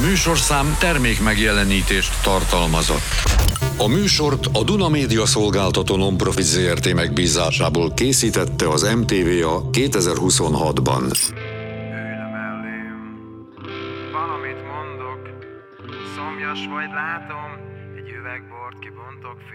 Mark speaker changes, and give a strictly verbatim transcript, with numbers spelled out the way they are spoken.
Speaker 1: műsorszám termék megjelenítést tartalmazott. A műsort a Duna Média Szolgáltató Nonprofit zé er té megbízásából készítette az em té vé a kétezer-huszonhatban.
Speaker 2: Ülj le mellém, valamit mondok, szomjas vagy látom, egy üveg bort kibontok, figyelj.